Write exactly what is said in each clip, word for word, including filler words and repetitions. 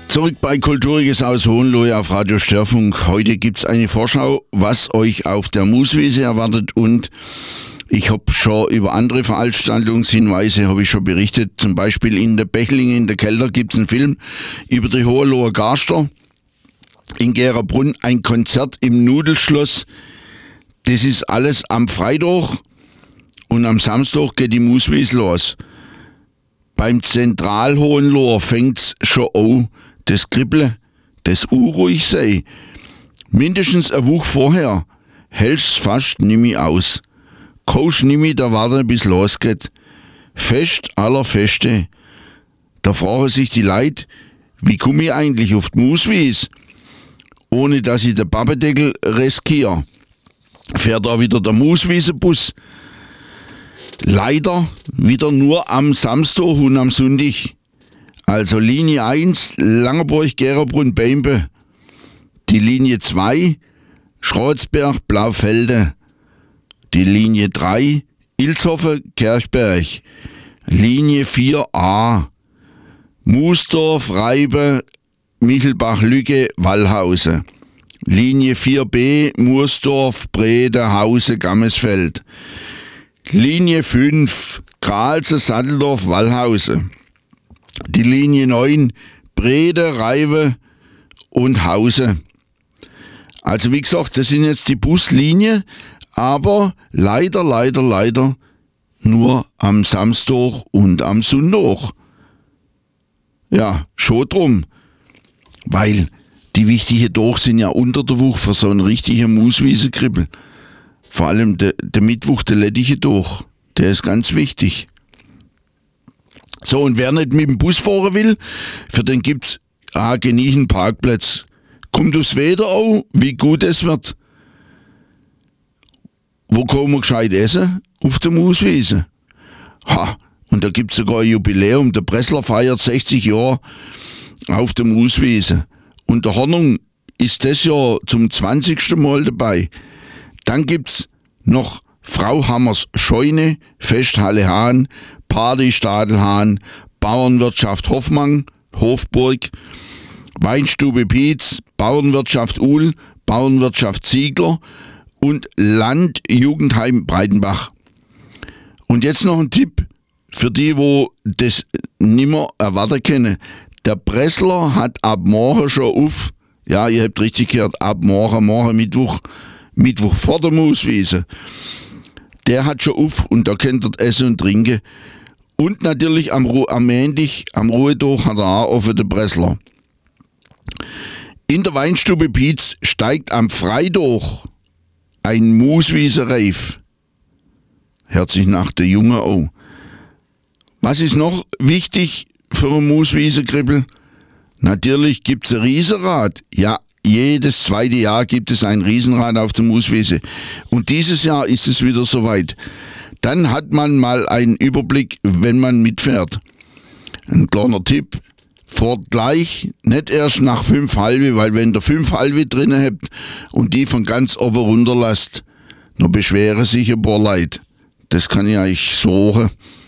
Zurück bei Kulturiges aus Hohenlohe auf Radio Störfunk. Heute gibt's eine Vorschau, was euch auf der Mooswiese erwartet, und ich habe schon über andere Veranstaltungshinweise habe ich schon berichtet. Zum Beispiel in der Bechlinge in der Kelder gibt's einen Film über die Hohenloher Garster. In Gerabrunn ein Konzert im Nudelschloss. Das ist alles am Freitag, und am Samstag geht die Mooswiese los. Beim Zentralhohenloher fängt's schon an, das Kribbeln, das unruhig sei. Mindestens eine Woche vorher hält's fast nimmi aus. Kannst nimmi da warten, bis losgeht. Fest aller Feste. Da fragen sich die Leute, wie komme ich eigentlich auf die Mooswiese, ohne dass ich den Pappendeckel riskiere. Fährt da wieder der Mooswiesenbus. Leider wieder nur am Samstag und am Sonntag. Also Linie eins, Langerburg, Gerabrunn, Beimbe. Die Linie zwei, Schrotzberg, Blaufelde. Die Linie drei, Ilshofen, Kirchberg. Linie vier a, Moosdorf, Reibe, Michelbach, Lügge, Wallhausen. Linie vier b, Mursdorf, Brede, Hause, Gammesfeld. Linie fünf, Kralse, Satteldorf, Wallhausen. Die Linie neun, Brede, Reive und Hause. Also wie gesagt, das sind jetzt die Buslinien, aber leider, leider, leider nur am Samstag und am Sonntag. Ja, schon drum, weil die wichtigen Tage sind ja unter der Woche für so einen richtigen Mooswiese-Kribbel. Vor allem der, der Mittwoch, der letzte Tag, der ist ganz wichtig. So, und wer nicht mit dem Bus fahren will, für den gibt's ah, genichen Parkplatz. Kommt aufs Wetter auch, wie gut es wird. Wo kann man gescheit essen? Auf der Mooswiese. Ha, und da gibt's sogar ein Jubiläum. Der Bressler feiert sechzig Jahre auf der Mooswiese. Und der Hornung ist das Jahr zum zwanzigsten Mal dabei. Dann gibt's noch Frau Hammers Scheune, Festhalle Hahn, Party Stadelhahn, Bauernwirtschaft Hoffmann, Hofburg, Weinstube Pietz, Bauernwirtschaft Uhl, Bauernwirtschaft Ziegler und Landjugendheim Breitenbach. Und jetzt noch ein Tipp für die, wo das nimmer erwarten können. Der Bressler hat ab morgen schon auf, ja, ihr habt richtig gehört, ab morgen, morgen Mittwoch, Mittwoch vor der Mooswiese. Der hat schon auf, und da könnt ihr essen und trinken. Und natürlich am, Ru- am Montag, am Ruhetag hat er auch offen, der Bressler. In der Weinstube Pietz steigt am Freitag ein Mooswiese-Reif. Hört sich nach der Junge an. Was ist noch wichtig für ein Mooswiese-Kribbel? Natürlich gibt's ein Riesenrad. Ja, jedes zweite Jahr gibt es ein Riesenrad auf der Mooswiese. Und dieses Jahr ist es wieder soweit. Dann hat man mal einen Überblick, wenn man mitfährt. Ein kleiner Tipp: fahrt gleich, nicht erst nach fünf halbe, weil wenn ihr fünf halbe drinnen habt und die von ganz oben runter lasst, dann beschweren sich ein paar Leute. Das kann ich euch sagen.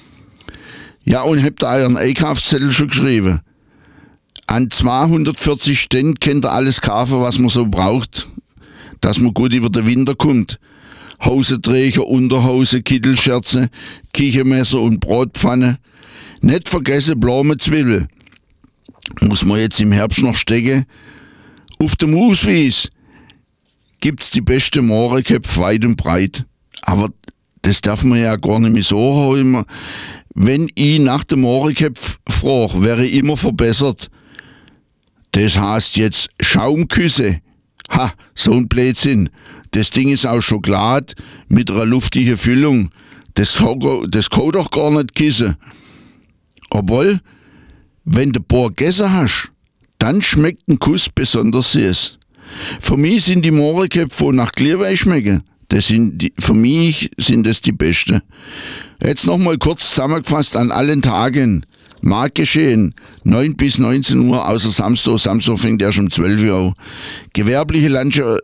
Ja, und habt ihr euren Einkaufszettel schon geschrieben? An zweihundertvierzig Ständen könnt ihr alles kaufen, was man so braucht, dass man gut über den Winter kommt. Hosenträger, Unterhose, Kittelscherze, Kichermesser und Brotpfanne. Nicht vergessen Blomenzwiebel. Muss man jetzt im Herbst noch stecken. Auf der Mooswiese gibt's die beste Mohrenköpfe weit und breit. Aber das darf man ja gar nicht mehr sagen immer. Wenn ich nach dem Mohrenköpf frage, wäre ich immer verbessert. Das heißt jetzt Schaumküsse. Ha, so ein Blödsinn. Das Ding ist aus Schokolade mit einer luftigen Füllung. Das kann, das kann doch gar nicht kissen. Obwohl, wenn du ein paar gegessen hast, dann schmeckt ein Kuss besonders süß. Für mich sind die Mohrenköpfe, die nach Glühwein schmecken, das sind die, für mich sind das die besten. Jetzt nochmal kurz zusammengefasst an allen Tagen. Marktgeschehen, neun bis neunzehn Uhr, außer Samstag. Samstag fängt erst um zwölf Uhr an. Gewerbliche Landsch-